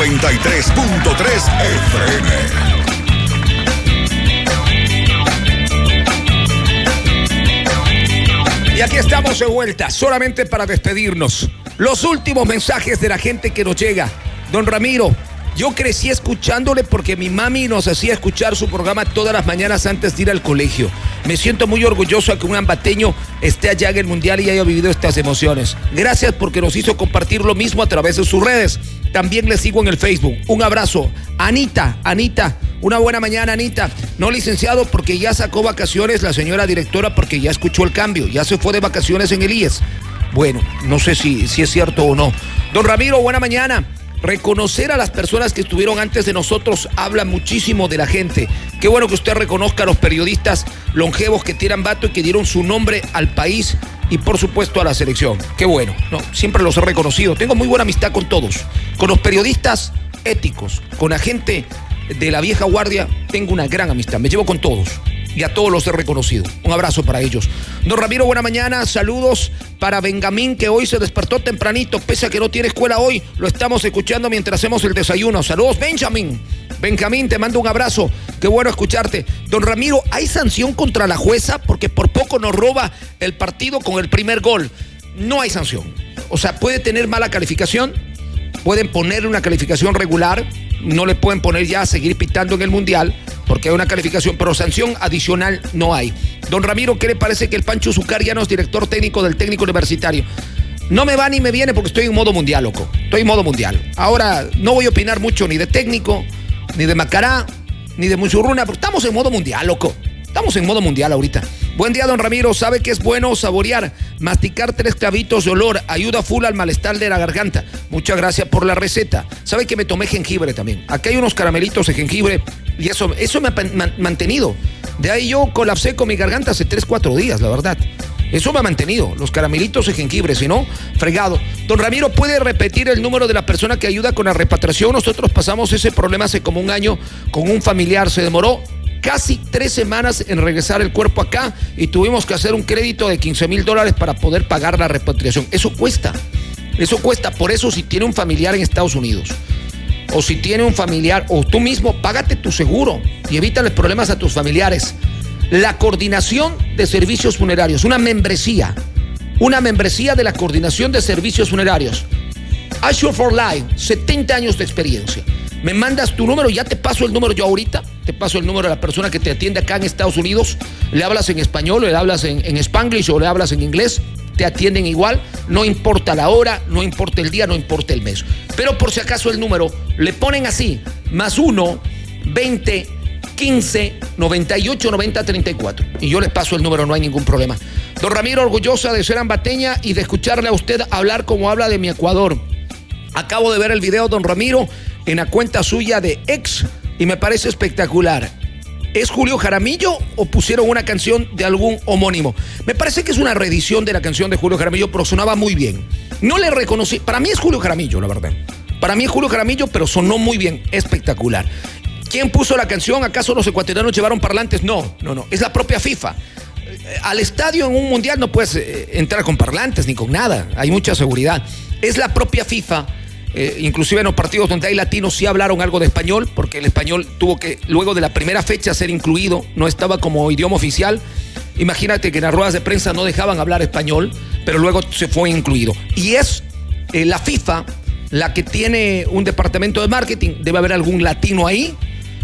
93.3 FM. Y aquí estamos de vuelta, solamente para despedirnos. Los últimos mensajes de la gente que nos llega. Don Ramiro, yo crecí escuchándole porque mi mami nos hacía escuchar su programa todas las mañanas antes de ir al colegio. Me siento muy orgulloso de que un ambateño esté allá en el Mundial y haya vivido estas emociones. Gracias porque nos hizo compartir lo mismo a través de sus redes. También le sigo en el Facebook. Un abrazo. Anita, una buena mañana, Anita. No, licenciado, porque ya sacó vacaciones la señora directora porque ya escuchó el cambio. Ya se fue de vacaciones en el IES. Bueno, no sé si es cierto o no. Don Ramiro, buena mañana. Reconocer a las personas que estuvieron antes de nosotros habla muchísimo de la gente. Qué bueno que usted reconozca a los periodistas longevos que tiran vato y que dieron su nombre al país y por supuesto a la selección. Qué bueno, no, siempre los he reconocido. Tengo muy buena amistad con todos. Con los periodistas éticos, con la gente de la vieja guardia, tengo una gran amistad. Me llevo con todos. Y a todos los he reconocido. Un abrazo para ellos. Don Ramiro, buena mañana. Saludos para Benjamín, que hoy se despertó tempranito. Pese a que no tiene escuela hoy, lo estamos escuchando mientras hacemos el desayuno. Saludos, Benjamín. Benjamín, te mando un abrazo. Qué bueno escucharte. Don Ramiro, ¿hay sanción contra la jueza? Porque por poco nos roba el partido con el primer gol. No hay sanción. O sea, puede tener mala calificación. Pueden ponerle una calificación regular. No le pueden poner ya a seguir pitando en el Mundial porque hay una calificación, pero sanción adicional no hay. Don Ramiro, ¿qué le parece que el Pancho Zucar ya no es director técnico del técnico universitario? No me va ni me viene porque estoy en modo mundial, loco. Estoy en modo mundial. Ahora no voy a opinar mucho ni de técnico, ni de Macará, ni de Muchurruna, porque estamos en modo mundial, loco. Estamos en modo mundial ahorita. Buen día, don Ramiro. ¿Sabe que es bueno saborear? Masticar 3 clavitos de olor ayuda full al malestar de la garganta. Muchas gracias por la receta. ¿Sabe que me tomé jengibre también? Aquí hay unos caramelitos de jengibre y eso me ha mantenido. De ahí yo colapsé con mi garganta hace 3-4 días, la verdad. Eso me ha mantenido, los caramelitos de jengibre, si no, fregado. Don Ramiro, ¿puede repetir el número de la persona que ayuda con la repatriación? Nosotros pasamos ese problema hace como un año con un familiar. Se demoró casi 3 semanas en regresar el cuerpo acá y tuvimos que hacer un crédito de $15,000 para poder pagar la repatriación. Eso cuesta. Por eso, si tiene un familiar en Estados Unidos o si tiene un familiar o tú mismo, págate tu seguro y evítale problemas a tus familiares. La coordinación de servicios funerarios, una membresía de la coordinación de servicios funerarios. Assure for Life, 70 años de experiencia. Me mandas tu número, ya te paso el número yo ahorita, te paso el número de la persona que te atiende acá en Estados Unidos, le hablas en español, le hablas en Spanglish o le hablas en inglés, te atienden igual, no importa la hora, no importa el día, no importa el mes. Pero por si acaso el número, le ponen así, +1 20 15 98 90 34. Y yo les paso el número, no hay ningún problema. Don Ramiro, orgullosa de ser ambateña y de escucharle a usted hablar como habla de mi Ecuador. Acabo de ver el video, don Ramiro, en la cuenta suya de X y me parece espectacular. ¿Es Julio Jaramillo o pusieron una canción de algún homónimo? Me parece que es una reedición de la canción de Julio Jaramillo, pero sonaba muy bien. No le reconocí, para mí es Julio Jaramillo, la verdad. Para mí es Julio Jaramillo, pero sonó muy bien, espectacular. ¿Quién puso la canción? ¿Acaso los ecuatorianos llevaron parlantes? No, es la propia FIFA. Al estadio en un mundial no puedes entrar con parlantes ni con nada, hay mucha seguridad. Es la propia FIFA. Inclusive en los partidos donde hay latinos sí hablaron algo de español, porque el español tuvo que, luego de la primera fecha, ser incluido, no estaba como idioma oficial. Imagínate que en las ruedas de prensa no dejaban hablar español, pero luego se fue incluido. Y es la FIFA la que tiene un departamento de marketing, debe haber algún latino ahí,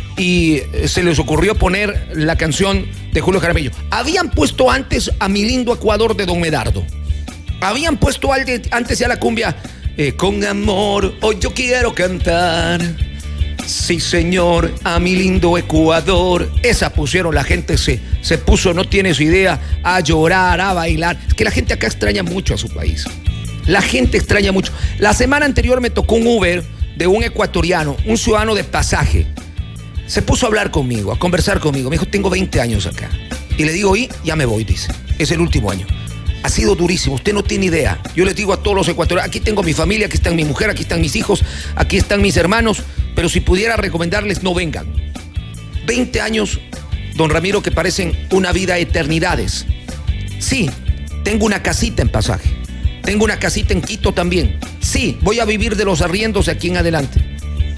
y se les ocurrió poner la canción de Julio Jaramillo. Habían puesto antes a Mi Lindo Ecuador de Don Medardo. Habían puesto antes ya la cumbia... con amor, hoy yo quiero cantar. Sí, señor, a mi lindo Ecuador. Esa pusieron, la gente se puso, no tienes idea, a llorar, a bailar. Es que la gente acá extraña mucho a su país. La gente extraña mucho. La semana anterior me tocó un Uber de un ecuatoriano, un ciudadano de pasaje. Se puso a hablar conmigo, a conversar conmigo. Me dijo, tengo 20 años acá. Y le digo, ya me voy, dice. Es el último año. Ha sido durísimo, usted no tiene idea. Yo les digo a todos los ecuatorianos, aquí tengo mi familia, aquí está mi mujer, aquí están mis hijos, aquí están mis hermanos, pero si pudiera recomendarles, no vengan. 20 años, don Ramiro, que parecen una vida eternidades. Sí, tengo una casita en Pasaje, tengo una casita en Quito también. Sí, voy a vivir de los arriendos de aquí en adelante.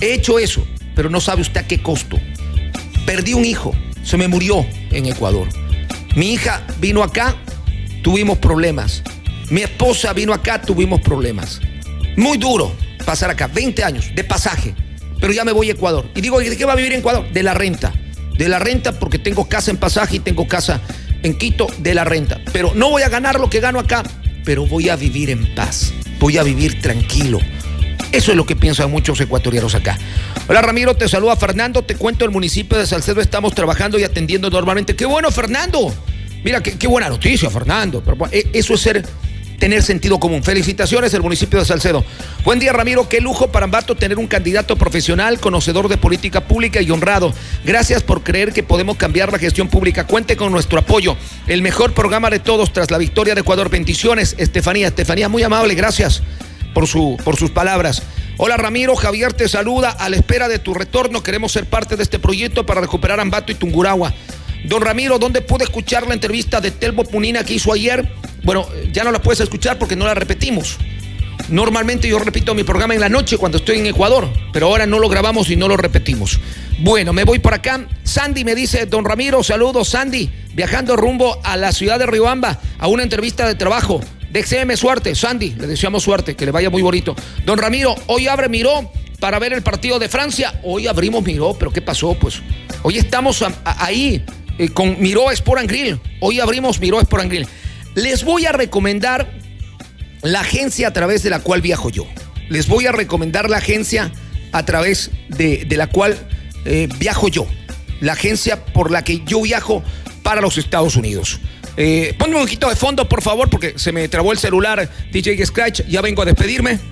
He hecho eso, pero no sabe usted a qué costo. Perdí un hijo, se me murió en Ecuador. Mi hija vino acá, tuvimos problemas. Mi esposa vino acá, tuvimos problemas. Muy duro pasar acá, 20 años de pasaje, pero ya me voy a Ecuador. Y digo, ¿de qué va a vivir en Ecuador? De la renta. De la renta porque tengo casa en Pasaje y tengo casa en Quito, de la renta. Pero no voy a ganar lo que gano acá, pero voy a vivir en paz, voy a vivir tranquilo. Eso es lo que piensan muchos ecuatorianos acá. Hola Ramiro, te saluda Fernando, te cuento, el municipio de Salcedo estamos trabajando y atendiendo normalmente. ¡Qué bueno, Fernando! Mira, qué buena noticia, Fernando. Pero eso es tener sentido común. Felicitaciones al municipio de Salcedo. Buen día, Ramiro. Qué lujo para Ambato tener un candidato profesional, conocedor de política pública y honrado. Gracias por creer que podemos cambiar la gestión pública. Cuente con nuestro apoyo. El mejor programa de todos tras la victoria de Ecuador. Bendiciones, Estefanía, muy amable. Gracias por sus palabras. Hola Ramiro, Javier te saluda. A la espera de tu retorno, queremos ser parte de este proyecto para recuperar Ambato y Tungurahua. Don Ramiro, ¿dónde pude escuchar la entrevista de Telmo Punina que hizo ayer? Bueno, ya no la puedes escuchar porque no la repetimos. Normalmente yo repito mi programa en la noche cuando estoy en Ecuador, pero ahora no lo grabamos y no lo repetimos. Bueno, me voy por acá. Sandy me dice, don Ramiro, saludos Sandy, viajando rumbo a la ciudad de Riobamba a una entrevista de trabajo. Deséeme suerte, Sandy, le deseamos suerte, que le vaya muy bonito. Don Ramiro, hoy abre Miró para ver el partido de Francia. Hoy abrimos Miró, pero ¿qué pasó? Pues hoy estamos ahí con Miró Sport & Grill. Hoy abrimos Miró Sport & Grill. Les voy a recomendar la agencia a través de la cual viajo yo. Les voy a recomendar la agencia a través de la cual viajo yo. La agencia por la que yo viajo para los Estados Unidos. Ponme un poquito de fondo, por favor, porque se me trabó el celular, DJ Scratch. Ya vengo a despedirme.